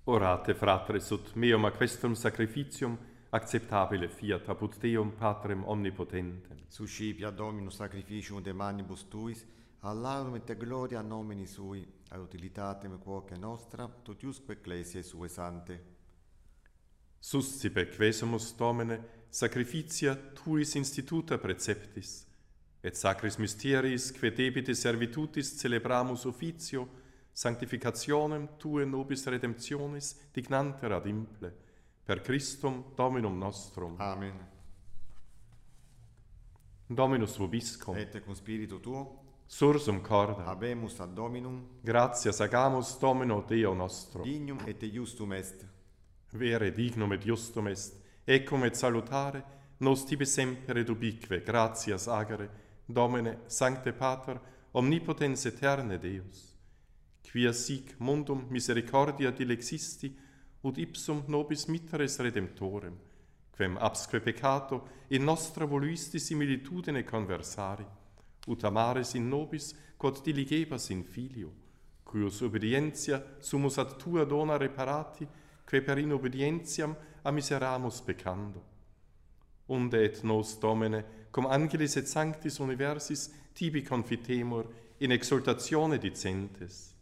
Orate, fratres, ut meum a questum sacrificium acceptabile fiat apud Deum Patrem omnipotentem. Suscipia Dominus sacrificium de manibus tuis, all'aurum et gloria nomini sui, ad utilitatem quoque nostra, totiusque ecclesiae sue sante. Suscipe quesumus, Domine, sacrificia tuis instituta preceptis, et sacris mysteriis, que debite servitutis celebramus officio, sanctificationem Tue nobis redemptionis dignanter ad imple, per Christum Dominum nostrum. Amen. Dominus vobiscum, Et cum spiritu tuo, sursum corda, habemus ad Dominum, gratias agamus Domino Deo nostro. dignum et justum est. Vere dignum et justum est, ecum et salutare, nos tibi semper et ubique gratias agere, Domine, Sancte Pater, omnipotens eterne Deus, quia sic mundum misericordia dilexisti, ut ipsum nobis mitteres redemptorem, quem absque peccato in nostra voluisti similitudine conversari, ut amares in nobis quod diligebas in filio, cuius obedientia sumus ad tua dona reparati, que per inobedientiam a miseramus peccando. Unde et nos, Domine, cum angelis et sanctis universis tibi confitemur in exultatione dicentes.